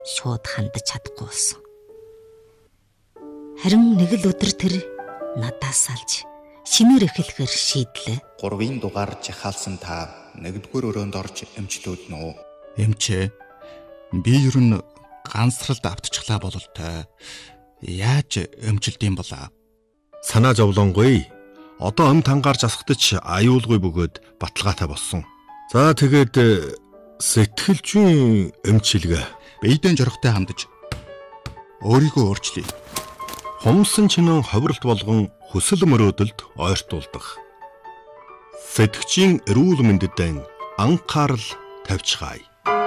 шууд хандаж чадахгүй болсон. Харин нэг л өдөр тэр надаас салж шинээр эхлэхээр шийдлээ. 3-ын дугаар жахаалсан та 1-р өрөөнд орж эмчлүүлнэ үү? Эмчээ. Би ер нь ганцралд автчихлаа бололтой. Яаж эмчилдэм болоо? Санаа зовлонгуй. Одоо тангаар засахдаж аюулгүй бөгөөд баталгаатай болсон. За тэгээд сэтгэлжийн эмчилгээ. Биедэн жорохтой хандаж өөрийгөө өөрчлөе. Хумсан чинэн ховролт болгон хүсэл мөрөөдөлд ойртуулдаг. Сэтгэгчийн эрүүл мэндэд анхаарал тавьчихаая.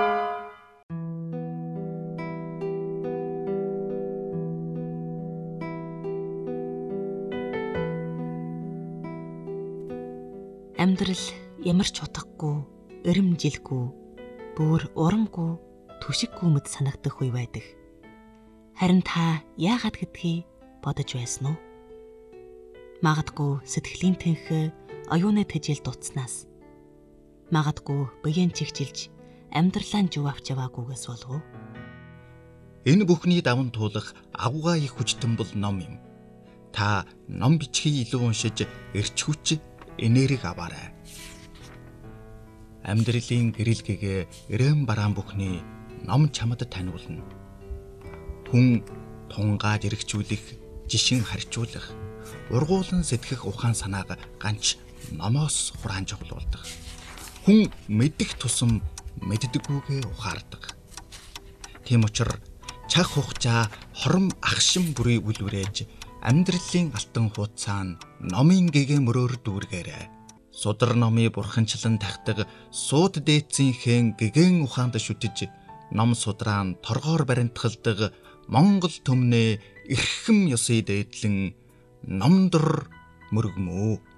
Амьдрал ямар ч утгагүй, эрэмжилгүй, бүр урамгүй, түшиггүй мэд санагдах үе байдаг. Харин та яагаад гэдгийг бодож байсан уу? Магадгүй сэтгэлийн тэнхээ оюуны тэжээл дутснаас. Магадгүй биеийн чигчилж амьдралаа жив авч яваагүйгээс болов уу? Энэ бүхний даван туулах агуугаа их хүчтэн бол ном юм. Та ном бичгийг илүү уншиж эрч хүч энерги аваарай. Амьдралын гэрэл гэгээ эрэм бараан бүхний ном чамд таниулна. Хүн тунгааж эргчүүлэх, жишин харьцуулах, ургуулan сэтгэх ухаан санааг ганц номоос хураан жавлуулдаг. Хүн мэдэх тусам мэддэггүйгээ ухаардаг. Тийм учраас чах хугацаа хором ахшин бүрий үлврээж амьдралын алтан хуудасаа номын гэгээ мөрөөр дүүргээрэй. Судар номын бурханчлан тахдаг сууд дээдсийн хэн гэгэн ухаанд шүтэж ном судраан торгоор баримтгалдаг Монгол төмнөө эрхэм ёсыг дээдлэн номдор мөргмөө.